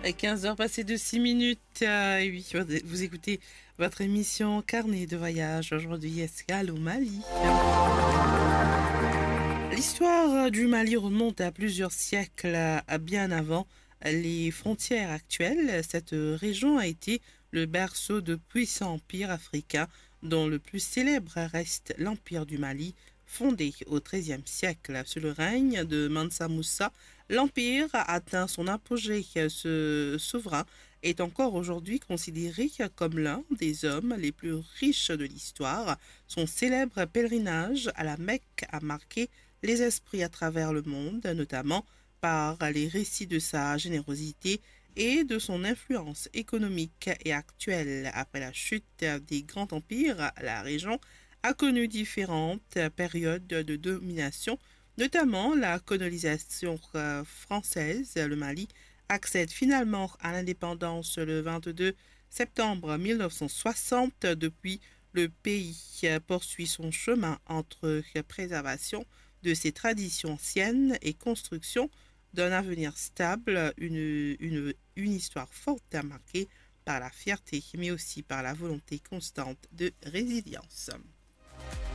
À 15 heures passées de 6 minutes. Et oui, vous écoutez votre émission Carnet de voyage. Aujourd'hui, escale au Mali. L'histoire du Mali remonte à plusieurs siècles, bien avant les frontières actuelles. Cette région a été le berceau de puissants empires africains, dont le plus célèbre reste l'Empire du Mali, fondé au XIIIe siècle. Sous le règne de Mansa Moussa, l'Empire a atteint son apogée. Ce souverain est encore aujourd'hui considéré comme l'un des hommes les plus riches de l'histoire. Son célèbre pèlerinage à la Mecque a marqué les esprits à travers le monde, notamment par les récits de sa générosité et de son influence économique et actuelle. Après la chute des grands empires, la région a connu différentes périodes de domination, notamment la colonisation française. Le Mali accède finalement à l'indépendance le 22 septembre 1960. Depuis, le pays poursuit son chemin entre préservation de ses traditions anciennes et construction d'un avenir stable, une histoire forte à marquer par la fierté, mais aussi par la volonté constante de résilience.